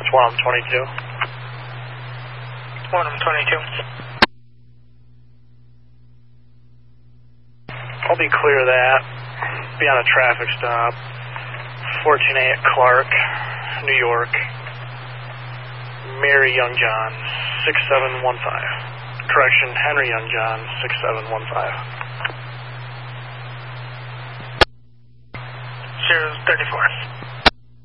It's 122. 122. I'll be clear of that. Be on a traffic stop. 14A at Clark, New York. Mary Youngjohn, 6715. Correction, Henry Youngjohn, 6715. 034.